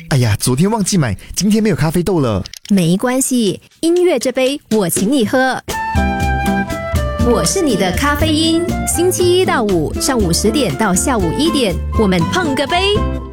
哎呀，昨天忘记买，今天没有咖啡豆了。 没关系，音乐这杯我请你喝。我是你的咖啡因，星期一到五上午10点到下午1点，我们碰个杯。